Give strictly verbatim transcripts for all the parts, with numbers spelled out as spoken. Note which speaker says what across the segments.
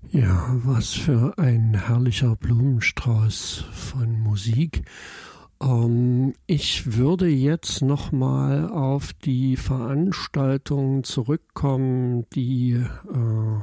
Speaker 1: Ja, was für ein herrlicher Blumenstrauß von Musik. Ähm, ich würde jetzt nochmal auf die Veranstaltungen zurückkommen, die äh,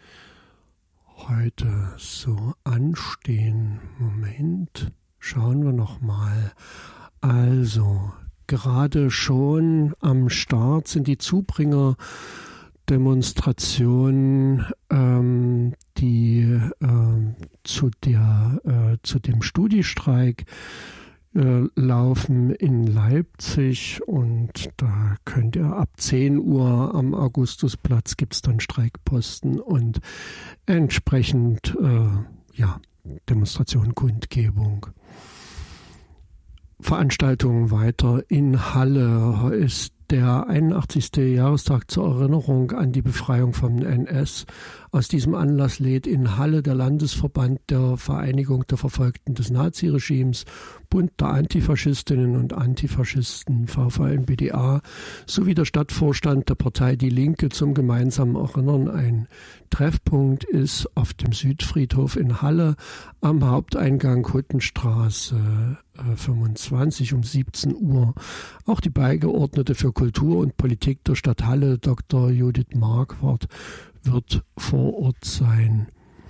Speaker 1: heute so anstehen. Moment, schauen wir nochmal. Also, gerade schon am Start sind die Zubringer Demonstrationen, ähm, die äh, zu, der, äh, zu dem Studiestreik äh, laufen in Leipzig, und da könnt ihr ab zehn Uhr am Augustusplatz gibt es dann Streikposten und entsprechend äh, ja, Demonstration, Kundgebung. Veranstaltungen weiter in Halle ist der einundachtzigste Jahrestag zur Erinnerung an die Befreiung vom N S. Aus diesem Anlass lädt in Halle der Landesverband der Vereinigung der Verfolgten des Naziregimes, Bund der Antifaschistinnen und Antifaschisten V V N B D A sowie der Stadtvorstand der Partei Die Linke zum gemeinsamen Erinnern ein. Treffpunkt ist auf dem Südfriedhof in Halle am Haupteingang Huttenstraße fünfundzwanzig um siebzehn Uhr. Auch die Beigeordnete für Kultur und Politik der Stadt Halle, Doktor Judith Marquardt, wird vor Ort sein.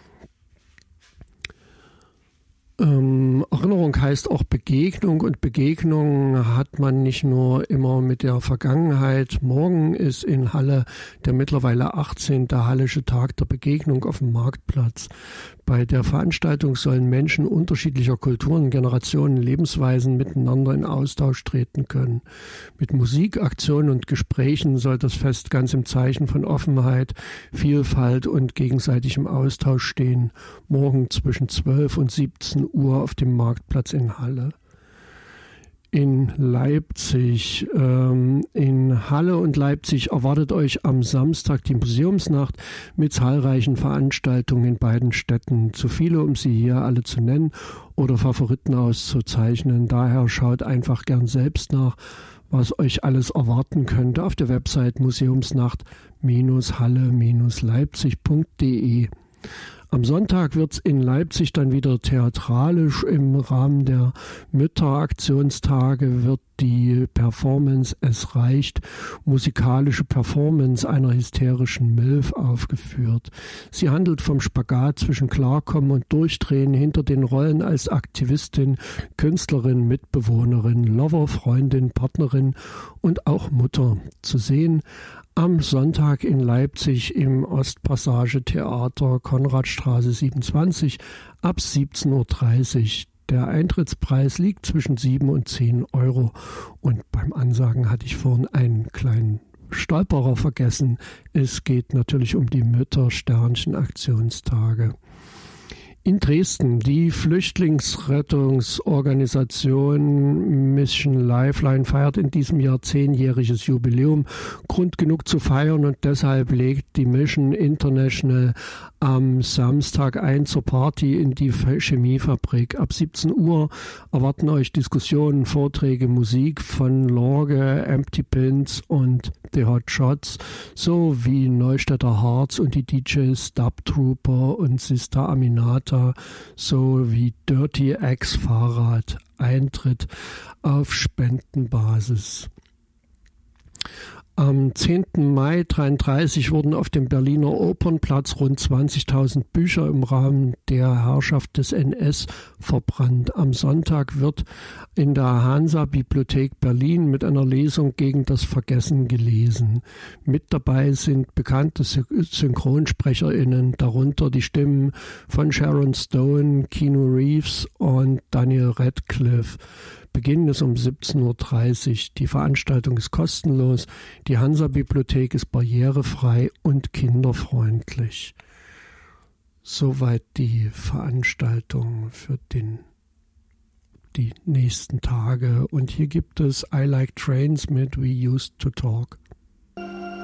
Speaker 1: Ähm, Erinnerung heißt auch Begegnung, und Begegnung hat man nicht nur immer mit der Vergangenheit. Morgen ist in Halle der mittlerweile achtzehnte Hallische Tag der Begegnung auf dem Marktplatz. Bei der Veranstaltung sollen Menschen unterschiedlicher Kulturen, Generationen, Lebensweisen miteinander in Austausch treten können. Mit Musik, Aktionen und Gesprächen soll das Fest ganz im Zeichen von Offenheit, Vielfalt und gegenseitigem Austausch stehen. Morgen zwischen zwölf und siebzehn Uhr auf dem Marktplatz in Halle. In Leipzig, ähm, in Halle und Leipzig erwartet euch am Samstag die Museumsnacht mit zahlreichen Veranstaltungen in beiden Städten. Zu viele, um sie hier alle zu nennen oder Favoriten auszuzeichnen. Daher schaut einfach gern selbst nach, was euch alles erwarten könnte auf der Website museumsnacht Halle Leipzig punkt de. Am Sonntag wird es in Leipzig dann wieder theatralisch. Im Rahmen der Mütteraktionstage wird die Performance Es reicht, musikalische Performance einer hysterischen Milf aufgeführt. Sie handelt vom Spagat zwischen Klarkommen und Durchdrehen hinter den Rollen als Aktivistin, Künstlerin, Mitbewohnerin, Lover, Freundin, Partnerin und auch Mutter. Zu sehen am Sonntag in Leipzig im Ostpassage Theater, Konradstraße siebenundzwanzig ab siebzehn Uhr dreißig. Der Eintrittspreis liegt zwischen sieben und zehn Euro. Und beim Ansagen hatte ich vorhin einen kleinen Stolperer vergessen. Es geht natürlich um die Mütter-Sternchen-Aktionstage. In Dresden, die Flüchtlingsrettungsorganisation Mission Lifeline feiert in diesem Jahr zehnjähriges Jubiläum. Grund genug zu feiern, und deshalb legt die Mission International am Samstag ein zur Party in die Chemiefabrik. Ab siebzehn Uhr erwarten euch Diskussionen, Vorträge, Musik von Lorge, Empty Pins und The Hot Shots sowie Neustädter Hearts und die D Js Dub Trooper und Sister Aminata sowie Dirty X Fahrrad. Eintritt auf Spendenbasis. Am zehnten Mai dreiunddreißig wurden auf dem Berliner Opernplatz rund zwanzigtausend Bücher im Rahmen der Herrschaft des N S verbrannt. Am Sonntag wird in der Hansa-Bibliothek Berlin mit einer Lesung gegen das Vergessen gelesen. Mit dabei sind bekannte SynchronsprecherInnen, darunter die Stimmen von Sharon Stone, Keanu Reeves und Daniel Radcliffe. Beginn ist um siebzehn Uhr dreißig. Die Veranstaltung ist kostenlos. Die Hansa-Bibliothek ist barrierefrei und kinderfreundlich. Soweit die Veranstaltung für den, die nächsten Tage. Und hier gibt es I Like Trains mit We Used to Talk.